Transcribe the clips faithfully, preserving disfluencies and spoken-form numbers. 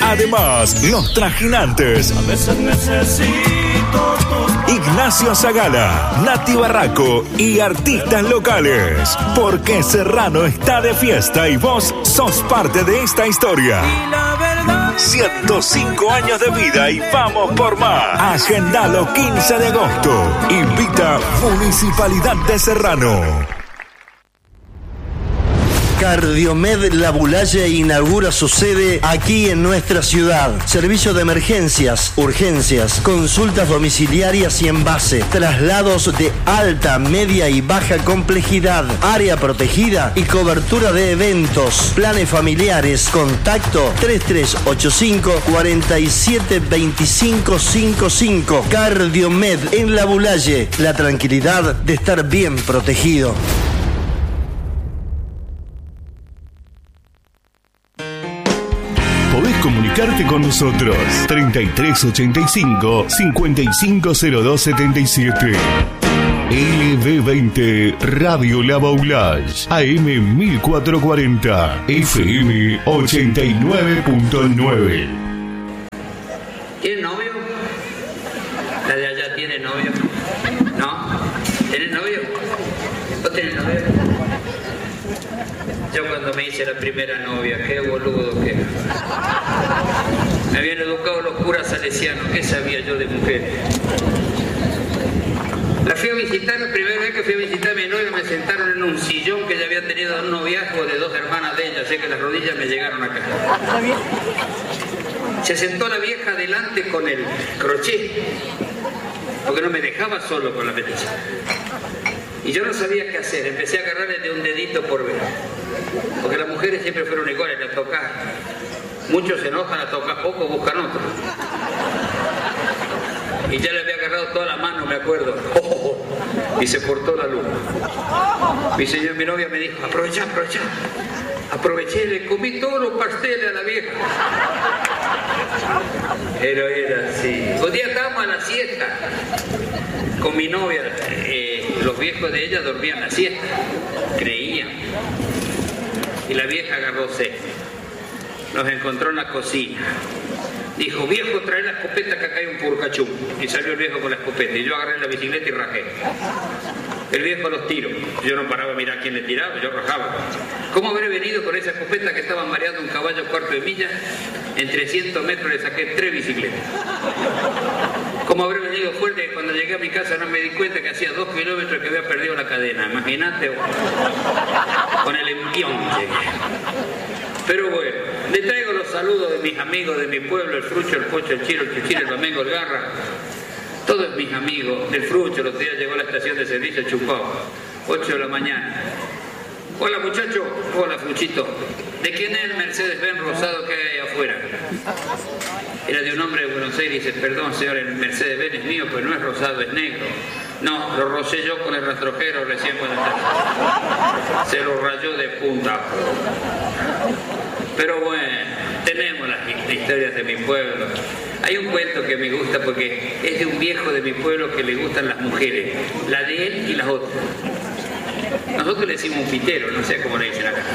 Además, los trajinantes. A veces necesito tu... Ignacio Zagala, Nati Barraco y artistas locales. Porque Serrano está de fiesta y vos sos parte de esta historia. Y la verdad... ciento cinco años de vida y vamos por más. Agendalo quince de agosto. Invita Municipalidad de Serrano. Cardiomed Labulaye inaugura su sede aquí en nuestra ciudad. Servicio de emergencias, urgencias, consultas domiciliarias y envase, traslados de alta, media y baja complejidad, área protegida y cobertura de eventos, planes familiares. Contacto tres tres ocho cinco, cuatro siete dos cinco cinco cinco. Cardiomed en Labulaye, la tranquilidad de estar bien protegido. Podés comunicarte con nosotros. treinta y tres ochenta y cinco, cincuenta y cinco cero dos setenta y siete. L B veinte Radio La Baulage, A M mil cuatrocientos cuarenta, F M ochenta y nueve punto nueve. ¿Tiene novio? La de allá tiene novio. ¿No? ¿Tienes novio? ¿Vos tenés novio? Yo cuando me hice la primera novia, qué boludo que era. Me habían educado los curas salesianos, ¿qué sabía yo de mujeres? La fui a visitar, la primera vez que fui a visitar a mi novia me sentaron en un sillón que ya había tenido un noviazgo de dos hermanas de ella, sé que las rodillas me llegaron acá. Se sentó la vieja adelante con el crochet, porque no me dejaba solo con la belleza. Y yo no sabía qué hacer, empecé a agarrarle de un dedito por vez. Porque las mujeres siempre fueron iguales, la tocas. Muchos se enojan, la tocas poco, buscan otro. Y ya le había agarrado toda la mano, me acuerdo. Oh, oh, oh. Y se cortó la luz. Mi señor, mi novia me dijo, aprovecha, aprovecha. Aproveché, le comí todos los pasteles a la vieja. Pero era así. Un día estábamos a la siesta con mi novia. Eh, los viejos de ella dormían la siesta. Creían. Y la vieja agarró sed. Nos encontró en la cocina. Dijo, viejo, trae la escopeta que acá hay un purcachú. Y salió el viejo con la escopeta. Y yo agarré la bicicleta y rajé. El viejo los tiró. Yo no paraba a mirar quién le tiraba, yo rajaba. ¿Cómo habré venido con esa escopeta que estaba mareando un caballo cuarto de milla? En trescientos metros le saqué tres bicicletas. ¿Cómo habré venido fuerte? Cuando llegué a mi casa no me di cuenta que hacía dos kilómetros que había perdido la cadena. Imagínate, con el envión llegué. Pero bueno, le traigo los saludos de mis amigos de mi pueblo, el Frucho, el Pocho, el Chiro, el Chuchín, el Flamengo, el Garra. Todos mis amigos del Frucho, los días llegó a la estación de servicio Chupao, ocho de la mañana. Hola muchacho, hola Fruchito. ¿De quién es el Mercedes-Benz rosado que hay ahí afuera? Era de un hombre de Buenos Aires y dice, perdón señor, el Mercedes-Benz es mío, pero no es rosado, es negro. No, lo rocé yo con el rastrojero recién cuando estaba. Se lo rayó de punta. Pero bueno, tenemos las historias de mi pueblo. Hay un cuento que me gusta porque es de un viejo de mi pueblo que le gustan las mujeres, la de él y las otras. Nosotros le decimos un pitero, no sé cómo le dicen acá.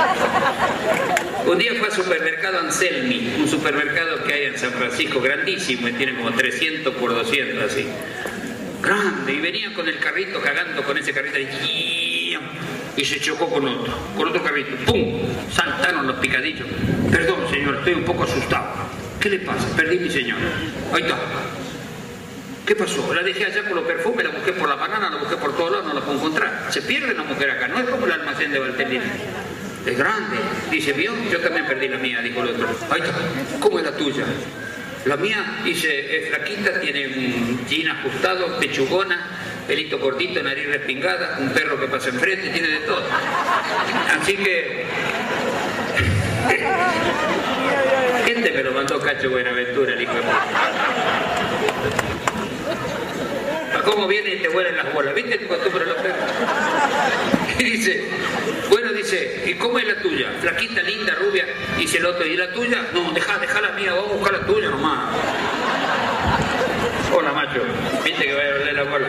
Un día fue al supermercado Anselmi, un supermercado que hay en San Francisco, grandísimo, y tiene como trescientos por doscientos así. Grande, y venía con el carrito cagando con ese carrito y, y se chocó con otro, con otro carrito. ¡Pum! Saltaron los picadillos. Perdón, señor, estoy un poco asustado. ¿Qué le pasa? Perdí mi señora. Ahí está. ¿Qué pasó? La dejé allá por los perfumes, la busqué por la banana, la busqué por todos lados, no la puedo encontrar. Se pierde una mujer acá, no es como el almacén de Valtellina. Es grande. Dice, ¿vio? Yo también perdí la mía, dijo el otro. Ahí está. ¿Cómo es la tuya? La mía, dice, es flaquita, tiene un jean ajustado, pechugona, pelito cortito, nariz respingada, un perro que pasa enfrente, tiene de todo. Así que... Gente me lo mandó Cacho Buenaventura, el hijo de puta. ¿Cómo viene y te huelen las bolas? ¿Viste tu costumbre los perros? Y dice, bueno, dice, ¿y cómo es la tuya? Flaquita, linda, rubia. Dice el otro, ¿y la tuya? No, deja, deja la mía, vamos a buscar la tuya nomás. Hola, macho. ¿Viste que vaya a oler la bola?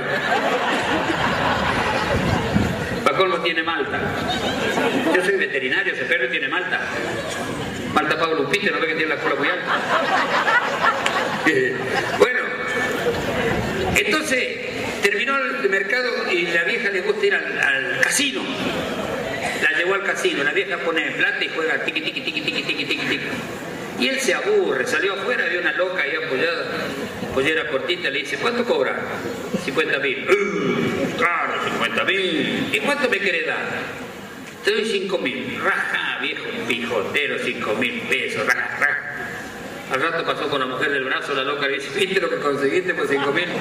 Pa' colmo tiene malta. Yo soy veterinario, ese perro tiene malta. Mal tapado Lupita, ¿no ve que tiene la cola muy alta? Bueno, entonces terminó el mercado y la vieja le gusta ir al, al casino. La llevó al casino, la vieja pone plata y juega tiqui, tiqui, tiqui, tiqui, tiqui, tiqui, tiqui. Y él se aburre, salió afuera, vio una loca ahí apoyada, pollera cortita, le dice, ¿cuánto cobra? cincuenta mil. Uh, claro, cincuenta mil. ¿Y cuánto me querés dar? Te doy cinco mil. Raja, viejo pijotero, cinco mil pesos, raja, raja. Al rato pasó con la mujer del brazo, la loca le dice, ¿viste lo que conseguiste por cinco mil?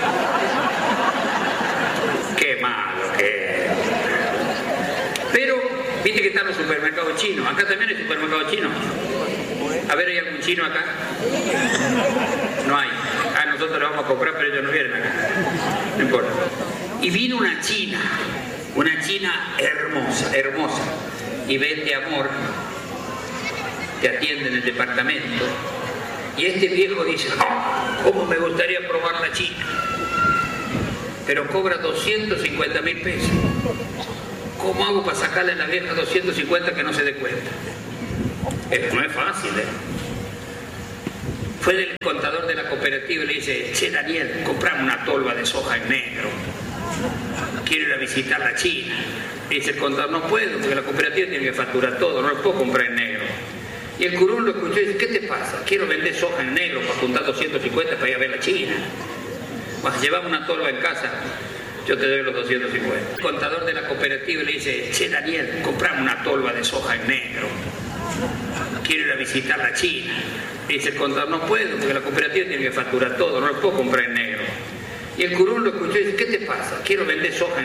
Qué malo que es. Pero, viste que están los supermercados chinos. Acá también hay supermercados chinos. A ver, ¿hay algún chino acá? No hay. Ah, nosotros lo vamos a comprar, pero ellos no vienen acá. No importa. Y vino una china, una china hermosa, hermosa. Y vende amor, te atiende en el departamento. Y este viejo dice, oh, ¿cómo me gustaría probar la china? Pero cobra doscientos cincuenta mil pesos. ¿Cómo hago para sacarle a la vieja doscientos cincuenta que no se dé cuenta? Esto no es fácil, ¿eh? Fue del contador de la cooperativa y le dice, che, Daniel, comprame una tolva de soja en negro. Quiero ir a visitar la China. Y dice el contador, no puedo, porque la cooperativa tiene que facturar todo, no lo puedo comprar en negro. Y el curún lo escuchó y dice, ¿qué te pasa? Quiero vender soja en negro para juntar doscientos cincuenta para ir a ver la China. Vas, llevamos una tolva en casa, yo te doy los doscientos cincuenta. El contador de la cooperativa le dice, che, Daniel, comprame una tolva de soja en negro. Quiero ir a visitar la China. Y dice el contador, no puedo, porque la cooperativa tiene que facturar todo, no lo puedo comprar en negro. Y el curún lo escuchó y dice, ¿qué te pasa? Quiero vender soja en